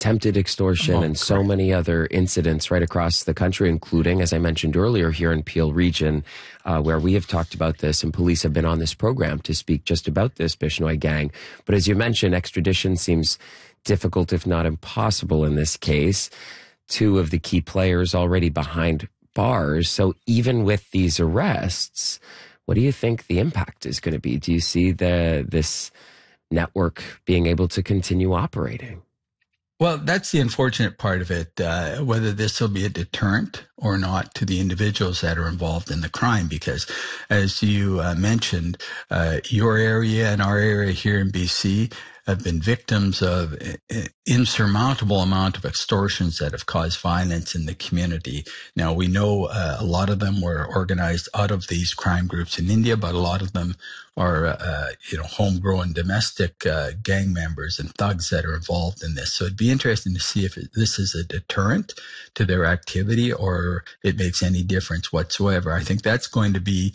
attempted extortion, and so many other incidents right across the country, including, as I mentioned earlier, here in Peel Region, where we have talked about this, and police have been on this program to speak just about this Bishnoi gang. But as you mentioned, extradition seems difficult, if not impossible in this case. Two of the key players already behind bars. So even with these arrests, what do you think the impact is going to be? Do you see this network being able to continue operating? Well, that's the unfortunate part of it, whether this will be a deterrent or not to the individuals that are involved in the crime. Because as you mentioned, your area and our area here in BC have been victims of insurmountable amount of extortions that have caused violence in the community. Now, we know a lot of them were organized out of these crime groups in India, but a lot of them are, homegrown domestic gang members and thugs that are involved in this. So it'd be interesting to see if this is a deterrent to their activity or it makes any difference whatsoever. I think that's going to be,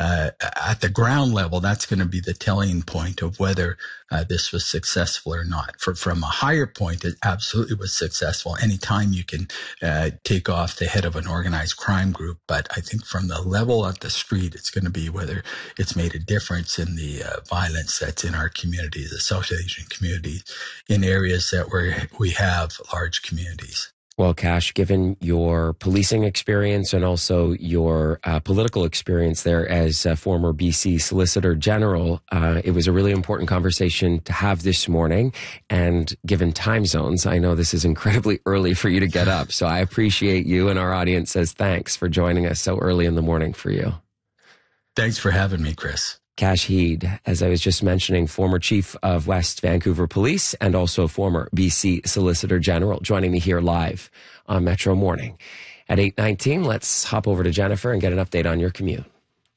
at the ground level, that's going to be the telling point of whether this was successful or not. From a higher point, it absolutely was successful. Anytime you can take off the head of an organized crime group. But I think from the level at the street, it's going to be whether it's made a difference in the violence that's in our communities, the South Asian communities, in areas that we have large communities. Well, Cash, given your policing experience and also your political experience there as a former BC Solicitor General, it was a really important conversation to have this morning. And given time zones, I know this is incredibly early for you to get up. So I appreciate you, and our audience says thanks for joining us so early in the morning for you. Thanks for having me, Chris. Cash Heed, as I was just mentioning, former Chief of West Vancouver Police and also former BC Solicitor General, joining me here live on Metro Morning. At 8:19, let's hop over to Jennifer and get an update on your commute.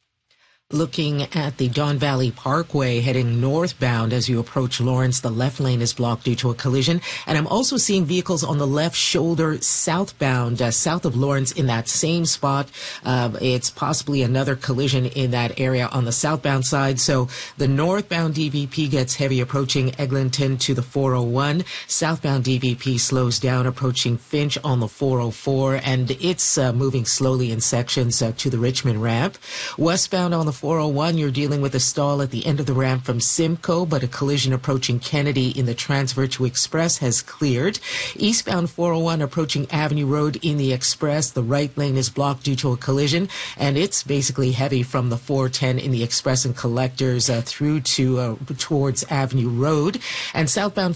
Looking at the Don Valley Parkway heading northbound as you approach Lawrence, the left lane is blocked due to a collision. And I'm also seeing vehicles on the left shoulder southbound, south of Lawrence in that same spot. It's possibly another collision in that area on the southbound side. So the northbound DVP gets heavy approaching Eglinton to the 401. Southbound DVP slows down approaching Finch on the 404. And it's moving slowly in sections to the Richmond ramp. Westbound on the 401, you're dealing with a stall at the end of the ramp from Simcoe, but a collision approaching Kennedy in the Transvirtue Express has cleared. Eastbound 401 approaching Avenue Road in the Express, the right lane is blocked due to a collision, and it's basically heavy from the 410 in the Express and Collectors through to towards Avenue Road. And southbound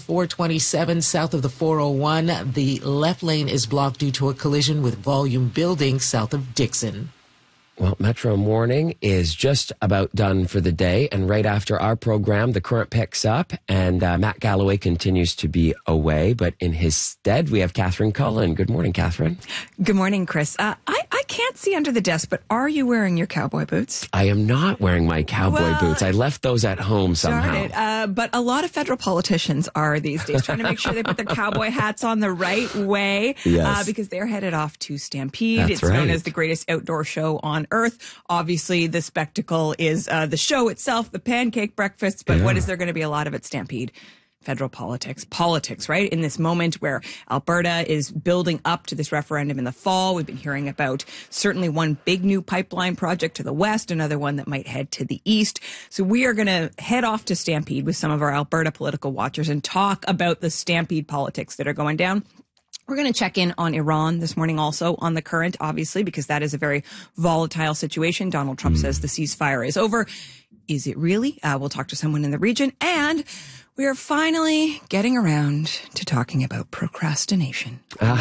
427 south of the 401, the left lane is blocked due to a collision with volume building south of Dixon. Well, Metro Morning is just about done for the day. And right after our program, The Current picks up and Matt Galloway continues to be away. But in his stead, we have Catherine Cullen. Good morning, Catherine. Good morning, Chris. I can't see under the desk, but are you wearing your cowboy boots? I am not wearing my cowboy boots. I left those at home somehow. But a lot of federal politicians are these days trying to make sure they put their cowboy hats on the right way because they're headed off to Stampede. That's it's known as the greatest outdoor show on earth. Obviously, the spectacle is the show itself, the pancake breakfast, but what is there going to be a lot of at Stampede? Federal politics, right? In this moment where Alberta is building up to this referendum in the fall, we've been hearing about certainly one big new pipeline project to the west, another one that might head to the east. So we are going to head off to Stampede with some of our Alberta political watchers and talk about the Stampede politics that are going down. We're going to check in on Iran this morning also on The Current, obviously, because that is a very volatile situation. Donald Trump says the ceasefire is over. Is it really? We'll talk to someone in the region. And we are finally getting around to talking about procrastination.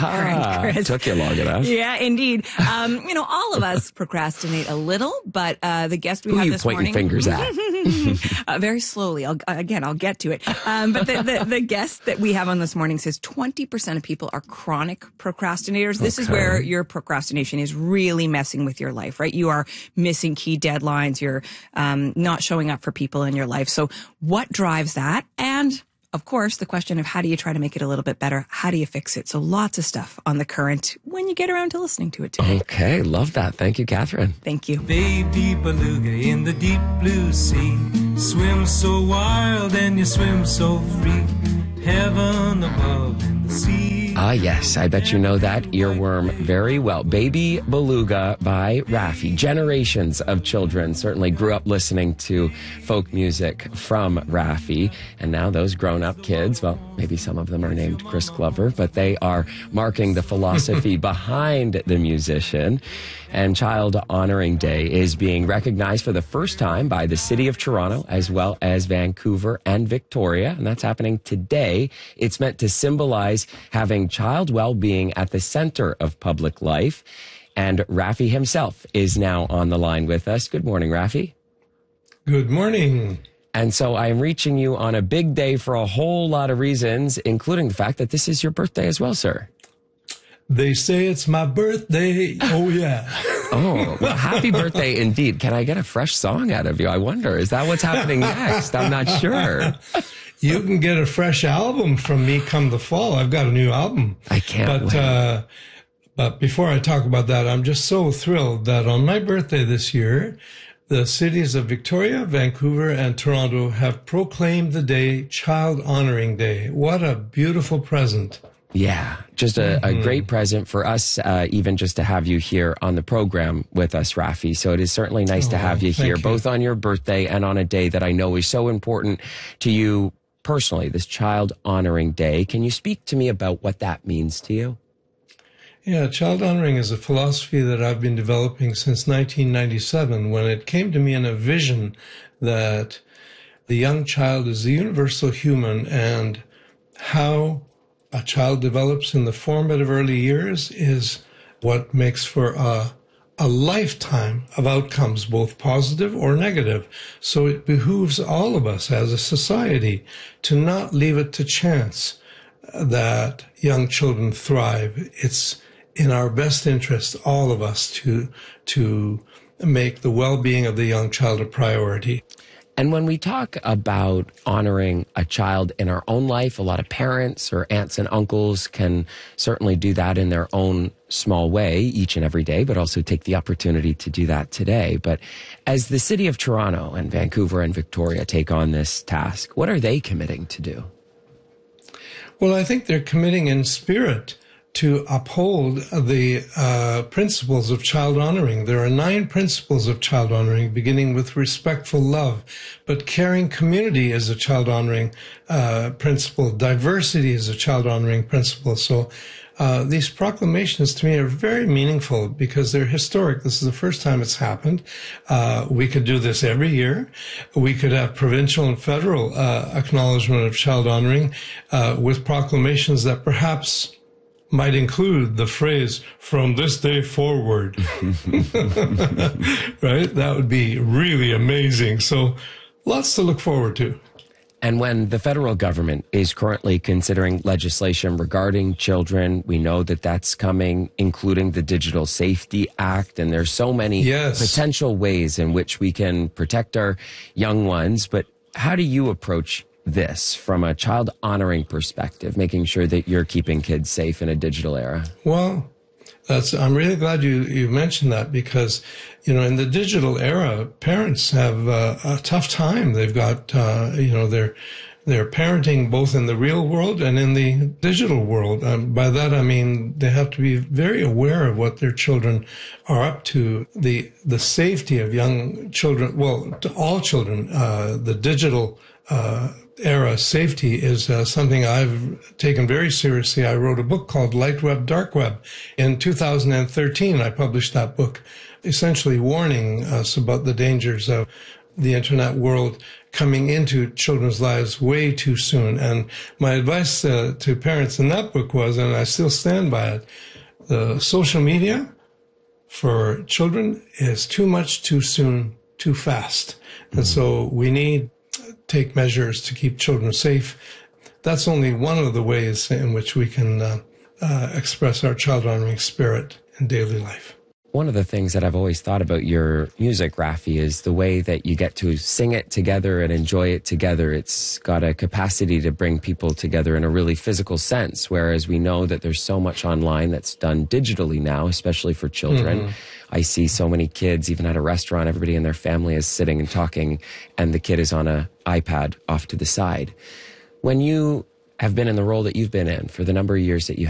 It took you long enough. Yeah, indeed. All of us procrastinate a little, but the guest we have this morning... Who are you pointing fingers at? Very slowly. I'll get to it. But the guest that we have on this morning says 20% of people are chronic procrastinators. This is where your procrastination is really messing with your life, right? You are missing key deadlines. You're not showing up for people in your life. So what drives that? And of course, the question of how do you try to make it a little bit better? How do you fix it? So lots of stuff on The Current when you get around to listening to it today. Okay, love that. Thank you, Catherine. Thank you. Baby beluga in the deep blue sea, swim so wild and you swim so free. Heaven above and the sea. Ah, yes, I bet you know that earworm very well. Baby Beluga by Raffi. Generations of children certainly grew up listening to folk music from Raffi. And now those grown-up kids, well, maybe some of them are named Chris Glover, but they are marking the philosophy behind the musician. And Child Honoring Day is being recognized for the first time by the City of Toronto, as well as Vancouver and Victoria. And that's happening today. It's meant to symbolize having child well-being at the center of public life. And Raffi himself is now on the line with us. Good morning, Raffi. Good morning. And so I am reaching you on a big day for a whole lot of reasons, including the fact that this is your birthday as well, sir. They say it's my birthday. Oh, yeah. Oh, well, happy birthday indeed. Can I get a fresh song out of you? I wonder, is that what's happening next? I'm not sure. You can get a fresh album from me come the fall. I've got a new album. I can't wait. But before I talk about that, I'm just so thrilled that on my birthday this year, the cities of Victoria, Vancouver, and Toronto have proclaimed the day Child Honoring Day. What a beautiful present. Yeah, just a great present for us, even just to have you here on the program with us, Raffi. So it is certainly nice to have you here, both on your birthday and on a day that I know is so important to you personally, this Child Honoring Day. Can you speak to me about what that means to you? Yeah, child honoring is a philosophy that I've been developing since 1997, when it came to me in a vision that the young child is the universal human, and how a child develops in the formative early years is what makes for a lifetime of outcomes, both positive or negative. So it behooves all of us as a society to not leave it to chance that young children thrive. It's in our best interest, all of us, to make the well-being of the young child a priority. And when we talk about honoring a child in our own life, a lot of parents or aunts and uncles can certainly do that in their own small way each and every day, but also take the opportunity to do that today. But as the City of Toronto and Vancouver and Victoria take on this task, what are they committing to do? Well, I think they're committing in spirit to uphold the principles of child honoring. There are 9 principles of child honoring, beginning with respectful love, but caring community is a child honoring principle. Diversity is a child honoring principle. So these proclamations to me are very meaningful because they're historic. This is the first time it's happened. We could do this every year. We could have provincial and federal acknowledgement of child honoring with proclamations that perhaps might include the phrase, from this day forward. Right? That would be really amazing. So lots to look forward to. And when the federal government is currently considering legislation regarding children, we know that that's coming, including the Digital Safety Act. And there's so many potential ways in which we can protect our young ones. But how do you approach this from a child honoring perspective, making sure that you're keeping kids safe in a digital era? Well, I'm really glad you mentioned that, because, in the digital era, parents have a tough time. They've got, they're parenting both in the real world and in the digital world. By that, I mean, they have to be very aware of what their children are up to. The safety of young children, well, to all children, the digital era safety is something I've taken very seriously. I wrote a book called Light Web, Dark Web. In 2013, I published that book, essentially warning us about the dangers of the internet world coming into children's lives way too soon. And my advice to parents in that book was, and I still stand by it, the social media for children is too much, too soon, too fast. And so we need take measures to keep children safe. That's only one of the ways in which we can express our child honoring spirit in daily life. One of the things that I've always thought about your music, Raffi, is the way that you get to sing it together and enjoy it together. It's got a capacity to bring people together in a really physical sense, whereas we know that there's so much online that's done digitally now, especially for children. Mm-hmm. I see so many kids, even at a restaurant, everybody in their family is sitting and talking, and the kid is on an iPad off to the side. When you have been in the role that you've been in for the number of years that you